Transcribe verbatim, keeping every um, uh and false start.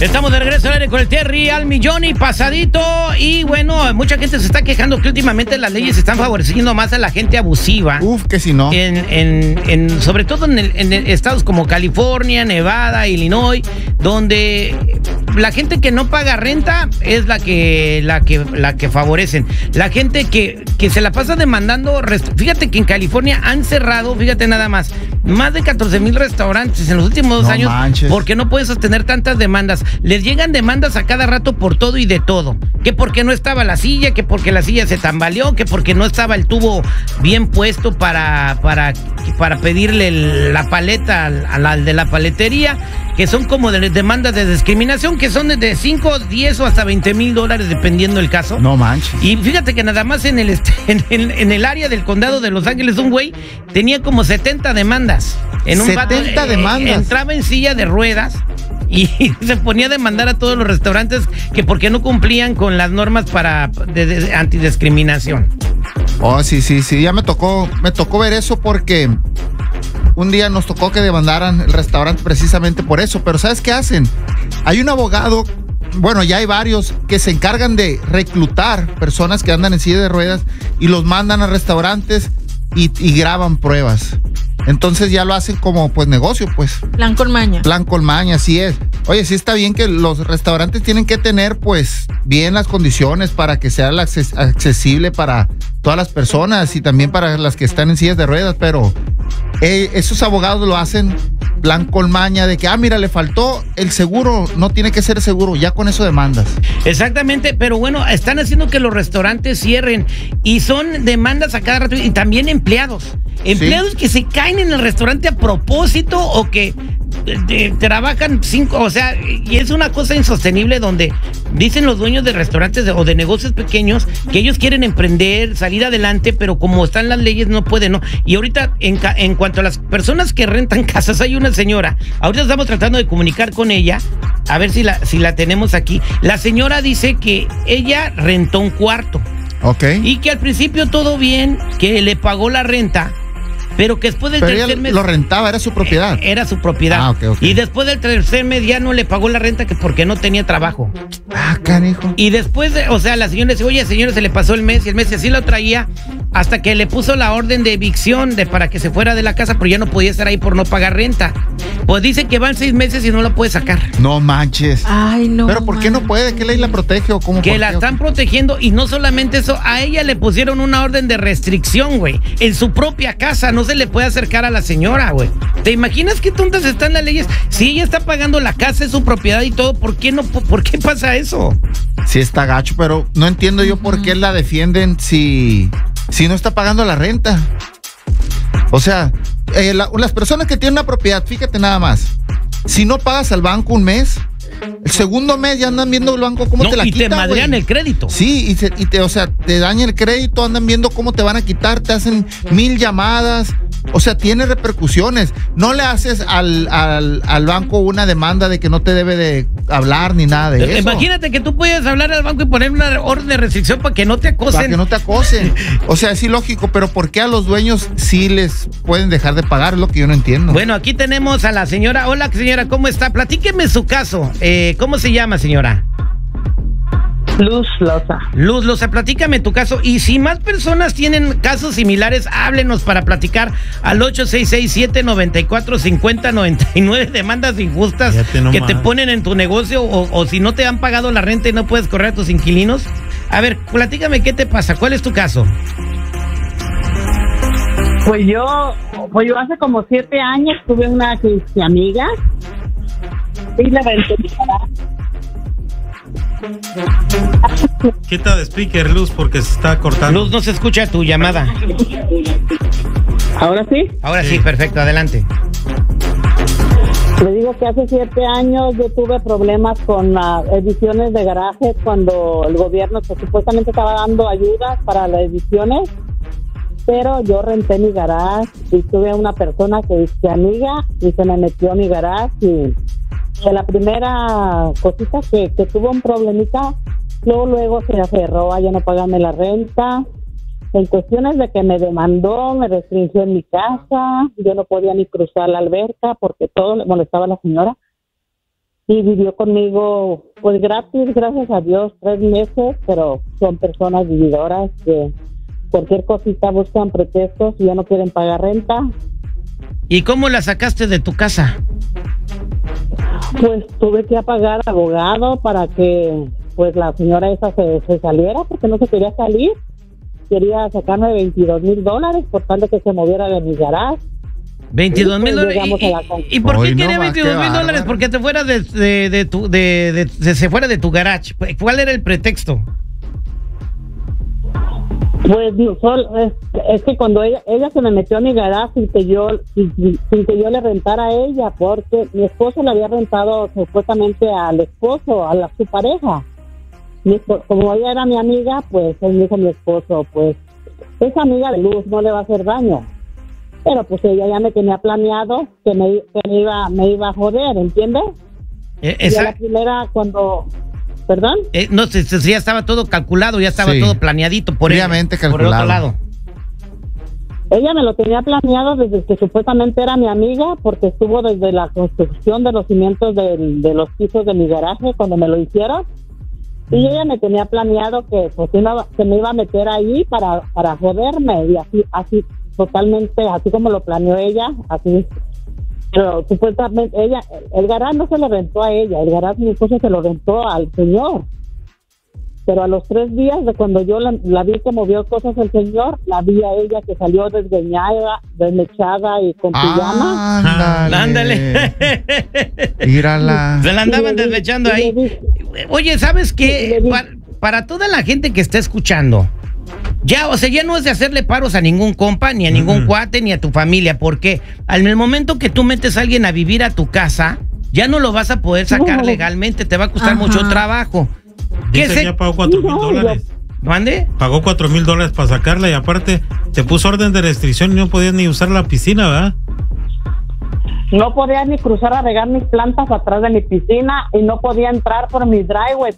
Estamos de regreso al aire con el Terry al millón y pasadito. Y bueno, mucha gente se está quejando que últimamente las leyes están favoreciendo más a la gente abusiva. Uf, que si no. En, en, en, sobre todo en, el, en el estados como California, Nevada, Illinois, donde la gente que no paga renta es la que, la que, la que favorecen. La gente que, que se la pasa demandando. Fíjate que en California han cerrado, fíjate nada más, más de catorce mil restaurantes en los últimos dos no años manches. Porque no pueden sostener tantas demandas. Les llegan demandas a cada rato por todo y de todo. Que porque no estaba la silla, que porque la silla se tambaleó, que porque no estaba el tubo bien puesto para, para, para pedirle la paleta a la de la paletería, que son como de demandas de discriminación, que son de cinco, diez o hasta veinte mil dólares dependiendo del caso. No manches. Y fíjate que nada más en el, en el, en el área del condado de Los Ángeles, un güey tenía como setenta demandas. En un setenta vato, demandas. Eh, entraba en silla de ruedas y se ponía a demandar a todos los restaurantes que porque no cumplían con las normas para de, de, antidiscriminación. Oh, sí, sí, sí, ya me tocó, me tocó ver eso porque un día nos tocó que demandaran el restaurante precisamente por eso, pero ¿sabes qué hacen? Hay un abogado, bueno, ya hay varios que se encargan de reclutar personas que andan en silla de ruedas y los mandan a restaurantes y, y graban pruebas. Entonces ya lo hacen como pues negocio, pues. Plan con maña. Plan con maña, así es. Oye, sí está bien que los restaurantes tienen que tener pues bien las condiciones para que sea acces- accesible para todas las personas y también para las que están en sillas de ruedas, pero eh, esos abogados lo hacen plan con maña de que, ah, mira, le faltó el seguro, no tiene que ser seguro, ya con eso demandas. Exactamente, pero bueno, están haciendo que los restaurantes cierren y son demandas a cada rato y también empleados. Empleados sí. que se caen en el restaurante a propósito o que de, de, trabajan cinco, o sea, y es una cosa insostenible donde dicen los dueños de restaurantes de, o de negocios pequeños que ellos quieren emprender, salir adelante, pero como están las leyes no pueden, ¿no? Y ahorita en, en cuanto a las personas que rentan casas, hay una señora, ahorita estamos tratando de comunicar con ella, a ver si la, si la tenemos aquí. La señora dice que ella rentó un cuarto. Ok. Y que al principio todo bien, que le pagó la renta, pero que después del pero tercer ella mes... lo rentaba, era su propiedad. Era su propiedad. Ah, ok, ok. Y después del tercer mes ya no le pagó la renta que porque no tenía trabajo. Ah, canijo. Y después, de, o sea, la señora dice, oye, señora, se le pasó el mes, y el mes así lo traía, hasta que le puso la orden de evicción de para que se fuera de la casa, pero ya no podía estar ahí por no pagar renta. Pues dice que van seis meses y no lo puede sacar. No manches. Ay, no. Pero ¿por qué no puede? ¿Qué ley la protege o cómo? Que la están protegiendo y no solamente eso, a ella le pusieron una orden de restricción, güey. En su propia casa no se le puede acercar a la señora, güey. ¿Te imaginas qué tontas están las leyes? Si ella está pagando la casa, es su propiedad y todo, ¿por qué no? ¿Por qué pasa eso? Sí está gacho, pero no entiendo yo por qué la defienden si, si no está pagando la renta. O sea, eh, la, las personas que tienen una propiedad, fíjate nada más, si no pagas al banco un mes, el segundo mes ya andan viendo el banco cómo no, te la y quita, te madrean güey. el crédito. Sí, y, se, y te, o sea, te daña el crédito, andan viendo cómo te van a quitar, te hacen mil llamadas. O sea, tiene repercusiones. No le haces al, al, al banco una demanda de que no te debe de hablar ni nada de eso. Imagínate que tú puedes hablar al banco y poner una orden de restricción para que no te acosen. Para que no te acosen. O sea, es ilógico, pero ¿por qué a los dueños sí les pueden dejar de pagar? Es lo que yo no entiendo. Bueno, aquí tenemos a la señora. Hola, señora, ¿cómo está? Platíqueme su caso. Eh, ¿Cómo se llama, señora? Luz Loza. Luz Loza, platícame tu caso. Y si más personas tienen casos similares, háblenos para platicar al ocho seis seis, siete nueve cuatro, cinco cero nueve nueve. Demandas injustas que te ponen en tu negocio o, o si no te han pagado la renta y no puedes correr a tus inquilinos. A ver, platícame qué te pasa. ¿Cuál es tu caso? Pues yo, pues yo hace como siete años tuve una amiga y la renté mi garaje. Quita de speaker, Luz, porque se está cortando. Luz, no se escucha tu llamada. ¿Ahora sí? Ahora sí, Sí. perfecto, adelante. Le digo que hace siete años yo tuve problemas con las ediciones de garaje cuando el gobierno que supuestamente estaba dando ayudas para las ediciones, pero yo renté mi garage y tuve una persona que es amiga y se me metió a mi garage y de la primera cosita que, que tuvo un problemita, luego luego se aferró a ya no pagarme la renta. En cuestiones de que me demandó, me restringió en mi casa, yo no podía ni cruzar la alberca porque todo le molestaba a la señora. y vivió conmigo pues gratis, gracias a Dios, tres meses, pero son personas vividoras que cualquier cosita buscan pretextos y ya no quieren pagar renta. ¿Y cómo la sacaste de tu casa? Pues tuve que pagar abogado para que pues la señora esa se, se saliera porque no se quería salir. Quería sacarme veintidós mil dólares por tal de que se moviera de mi garage. veintidós mil pues, dólares. ¿Y, y, ¿Y por qué Hoy quería no más, veintidós mil qué dólares? bárbaro. Porque te fuera de, de, de tu, de, de, de- se fuera de tu garage. ¿Cuál era el pretexto? Pues no, sol- es, es que cuando ella, ella se me metió a mi garage sin que yo sin, sin que yo le rentara a ella, porque mi esposo le había rentado supuestamente al esposo, a la, su pareja. Mi espo- como ella era mi amiga, pues él me dijo mi esposo, pues es amiga de Luz, no le va a hacer daño. Pero pues ella ya me tenía planeado que me, que me iba me iba a joder, ¿entiendes? Eh, Y a esa- la primera cuando, ¿perdón? eh, no, se- se- ya estaba todo calculado, ya estaba Sí. todo planeadito por, Fríamente el, por el otro calculado. lado. Ella me lo tenía planeado desde que supuestamente era mi amiga, porque estuvo desde la construcción de los cimientos del- de los pisos de mi garaje cuando me lo hicieron. Y ella me tenía planeado que pues iba- que me iba a meter ahí para, para joderme, y así, así totalmente, así como lo planeó ella, así. Pero supuestamente ella, el garaje no se lo rentó a ella, el garaje mi esposo se lo rentó al señor. Pero a los tres días de cuando yo la, la vi que movió cosas el señor, la vi a ella que salió desgreñada, desmechada y con pijama. Ándale. Ándale. Mírala. Se la andaban Y le di- desmechando y le ahí. di- Oye, ¿sabes Y qué? le di- Pa- para toda la gente que está escuchando, ya, o sea, ya no es de hacerle paros a ningún compa, ni a ningún Ujú. cuate, ni a tu familia, porque al el momento que tú metes a alguien a vivir a tu casa, ya no lo vas a poder sacar No. legalmente, te va a costar Ajá. mucho trabajo. ¿Qué Dice se- que ya pagó cuatro mil No, dólares. ¿Mande? Pagó cuatro mil dólares para sacarla y aparte te puso orden de restricción y no podías ni usar la piscina, ¿verdad? No podía ni cruzar a regar mis plantas atrás de mi piscina y no podía entrar por mi driveway